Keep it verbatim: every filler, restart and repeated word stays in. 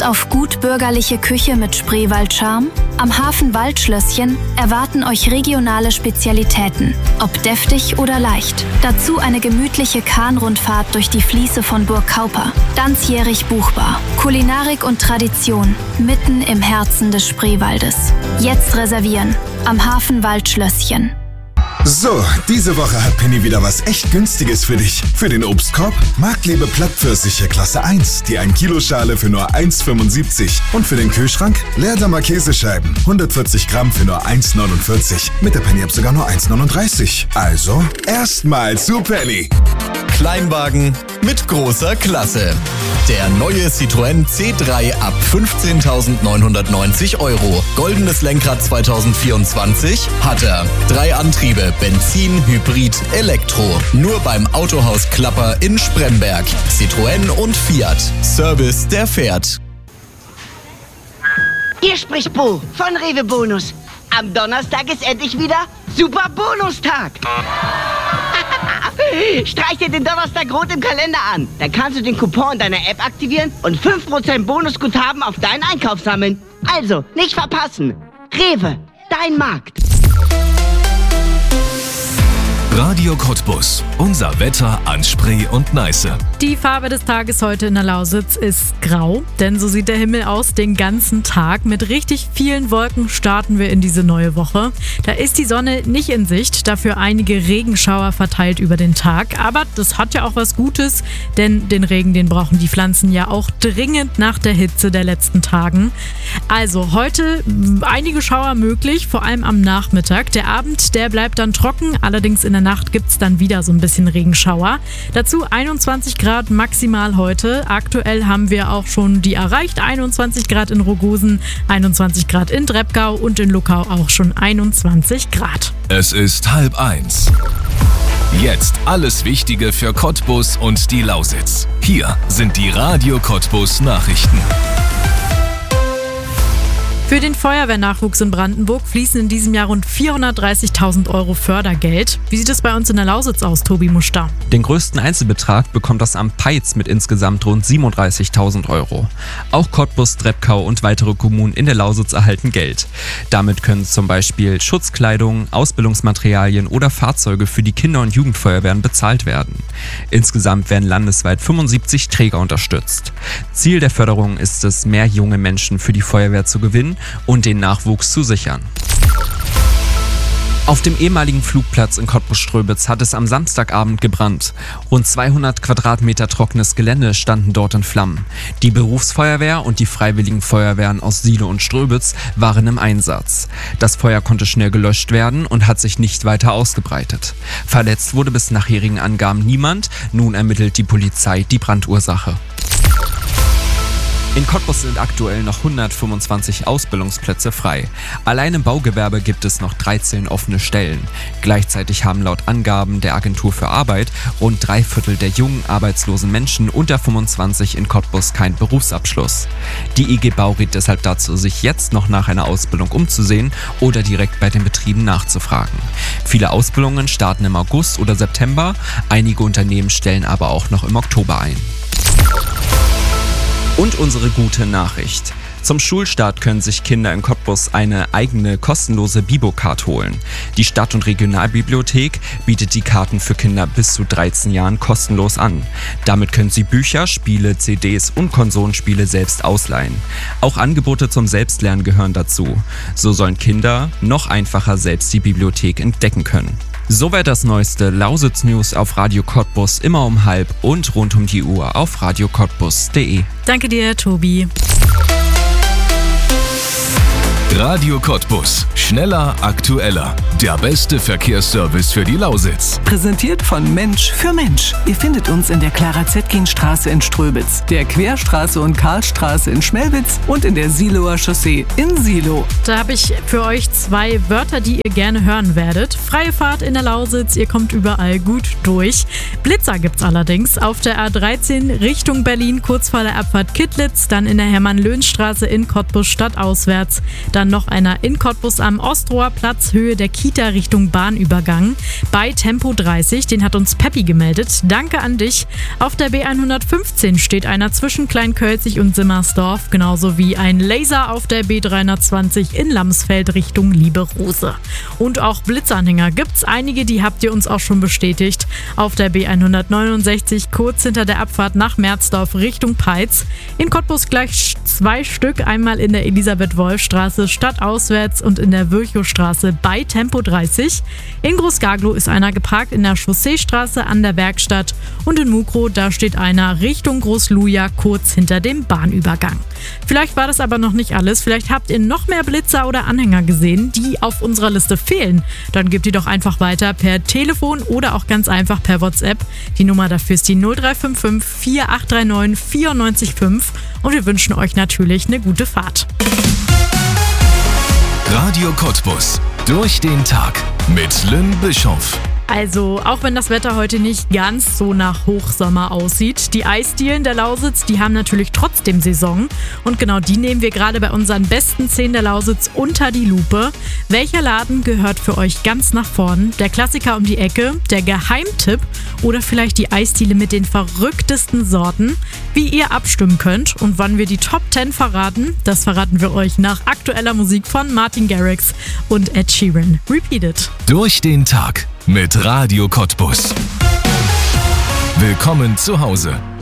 Lust auf gut bürgerliche Küche mit Spreewald-Charme? Am Hafen Waldschlösschen erwarten euch regionale Spezialitäten, ob deftig oder leicht. Dazu eine gemütliche Kahnrundfahrt durch die Fließe von Burg Kauper. Ganzjährig buchbar. Kulinarik und Tradition mitten im Herzen des Spreewaldes. Jetzt reservieren am Hafen Waldschlösschen. So, diese Woche hat Penny wieder was echt Günstiges für dich. Für den Obstkorb Marktlebe Plattpfirsiche Klasse eins, die ein Kilo Schale für nur eins fünfundsiebzig. Und für den Kühlschrank Leerdammer Käsescheiben, hundertvierzig Gramm für nur eins neunundvierzig. Mit der Penny-App sogar nur eins neununddreißig. Also, erstmal zu Penny. Kleinwagen mit großer Klasse. Der neue Citroën C drei ab fünfzehntausendneunhundertneunzig Euro. Goldenes Lenkrad zwanzig vierundzwanzig hat er. Drei Antriebe, Benzin, Hybrid, Elektro. Nur beim Autohaus Klapper in Spremberg. Citroën und Fiat. Service, der fährt. Hier spricht Bo von Rewe Bonus. Am Donnerstag ist endlich wieder Super Bonustag. Streich dir den Donnerstag rot im Kalender an. Dann kannst du den Coupon in deiner App aktivieren und fünf Prozent Bonusguthaben auf deinen Einkauf sammeln. Also, nicht verpassen. Rewe, dein Markt. Radio Cottbus. Unser Wetter an Spree und Neiße. Die Farbe des Tages heute in der Lausitz ist grau, denn so sieht der Himmel aus den ganzen Tag. Mit richtig vielen Wolken starten wir in diese neue Woche. Da ist die Sonne nicht in Sicht, dafür einige Regenschauer verteilt über den Tag. Aber das hat ja auch was Gutes, denn den Regen, den brauchen die Pflanzen ja auch dringend nach der Hitze der letzten Tagen. Also heute einige Schauer möglich, vor allem am Nachmittag. Der Abend, der bleibt dann trocken, allerdings in der Nacht gibt es dann wieder so ein bisschen Regenschauer. Dazu einundzwanzig Grad maximal heute. Aktuell haben wir auch schon die erreicht. einundzwanzig Grad in Rogosen, einundzwanzig Grad in Dreppgau und in Luckau auch schon einundzwanzig Grad. Es ist halb eins. Jetzt alles Wichtige für Cottbus und die Lausitz. Hier sind die Radio Cottbus Nachrichten. Für den Feuerwehrnachwuchs in Brandenburg fließen in diesem Jahr rund vierhundertdreißigtausend Euro Fördergeld. Wie sieht es bei uns in der Lausitz aus, Tobi Muster? Den größten Einzelbetrag bekommt das Amt Peitz mit insgesamt rund siebenunddreißigtausend Euro. Auch Cottbus, Dreppkau und weitere Kommunen in der Lausitz erhalten Geld. Damit können zum Beispiel Schutzkleidung, Ausbildungsmaterialien oder Fahrzeuge für die Kinder- und Jugendfeuerwehren bezahlt werden. Insgesamt werden landesweit fünfundsiebzig Träger unterstützt. Ziel der Förderung ist es, mehr junge Menschen für die Feuerwehr zu gewinnen und den Nachwuchs zu sichern. Auf dem ehemaligen Flugplatz in Cottbus-Ströbitz hat es am Samstagabend gebrannt. Rund zweihundert Quadratmeter trockenes Gelände standen dort in Flammen. Die Berufsfeuerwehr und die freiwilligen Feuerwehren aus Siele und Ströbitz waren im Einsatz. Das Feuer konnte schnell gelöscht werden und hat sich nicht weiter ausgebreitet. Verletzt wurde bis nachherigen Angaben niemand. Nun ermittelt die Polizei die Brandursache. In Cottbus sind aktuell noch hundertfünfundzwanzig Ausbildungsplätze frei. Allein im Baugewerbe gibt es noch dreizehn offene Stellen. Gleichzeitig haben laut Angaben der Agentur für Arbeit rund drei Viertel der jungen arbeitslosen Menschen unter fünfundzwanzig in Cottbus keinen Berufsabschluss. Die I G Bau rät deshalb dazu, sich jetzt noch nach einer Ausbildung umzusehen oder direkt bei den Betrieben nachzufragen. Viele Ausbildungen starten im August oder September, einige Unternehmen stellen aber auch noch im Oktober ein. Und unsere gute Nachricht. Zum Schulstart können sich Kinder in Cottbus eine eigene kostenlose Bibo-Card holen. Die Stadt- und Regionalbibliothek bietet die Karten für Kinder bis zu dreizehn Jahren kostenlos an. Damit können sie Bücher, Spiele, C Ds und Konsolenspiele selbst ausleihen. Auch Angebote zum Selbstlernen gehören dazu. So sollen Kinder noch einfacher selbst die Bibliothek entdecken können. Soweit das neueste Lausitz-News auf Radio Cottbus immer um halb und rund um die Uhr auf radio cottbus punkt de. Danke dir, Tobi. Radio Cottbus. Schneller, aktueller. Der beste Verkehrsservice für die Lausitz. Präsentiert von Mensch für Mensch. Ihr findet uns in der Clara-Zetkin-Straße in Ströbitz, der Querstraße und Karlstraße in Schmelwitz und in der Siloer Chaussee in Silo. Da habe ich für euch zwei Wörter, die ihr gerne hören werdet. Freie Fahrt in der Lausitz, ihr kommt überall gut durch. Blitzer gibt's allerdings auf der A dreizehn Richtung Berlin, kurz vor der Abfahrt Kittlitz, dann in der Hermann-Löhns-Straße in Cottbus stadtauswärts, dann noch einer in Cottbus am am Ostroer Platz Höhe der Kita Richtung Bahnübergang bei Tempo dreißig. Den hat uns Peppi gemeldet. Danke an dich. Auf der B hundertfünfzehn steht einer zwischen Kleinkölzig und Simmersdorf, genauso wie ein Laser auf der B dreihundertzwanzig in Lamsfeld Richtung Lieberose. Und auch Blitzanhänger gibt's einige, die habt ihr uns auch schon bestätigt. Auf der B hundertneunundsechzig kurz hinter der Abfahrt nach Merzdorf Richtung Peitz. In Cottbus gleich zwei Stück, einmal in der Elisabeth-Wolf-Straße stadtauswärts und in der Virchow-Straße bei Tempo dreißig. In Groß-Gaglow ist einer geparkt in der Chausseestraße an der Werkstatt und in Mukrow, da steht einer Richtung Großluja kurz hinter dem Bahnübergang. Vielleicht war das aber noch nicht alles. Vielleicht habt ihr noch mehr Blitzer oder Anhänger gesehen, die auf unserer Liste fehlen. Dann gebt die doch einfach weiter per Telefon oder auch ganz einfach per WhatsApp. Die Nummer dafür ist die null drei fünf fünf vier acht drei neun vier neun fünf und wir wünschen euch natürlich eine gute Fahrt. Radio Cottbus. Durch den Tag mit Lynn Bischoff. Also, auch wenn das Wetter heute nicht ganz so nach Hochsommer aussieht, die Eisdielen der Lausitz, die haben natürlich trotzdem Saison. Und genau die nehmen wir gerade bei unseren besten zehn der Lausitz unter die Lupe. Welcher Laden gehört für euch ganz nach vorn? Der Klassiker um die Ecke, der Geheimtipp oder vielleicht die Eisdiele mit den verrücktesten Sorten? Wie ihr abstimmen könnt und wann wir die Top zehn verraten, das verraten wir euch nach aktueller Musik von Martin Garrix und Ed Sheeran. Repeat it. Durch den Tag mit Radio Cottbus. Willkommen zu Hause.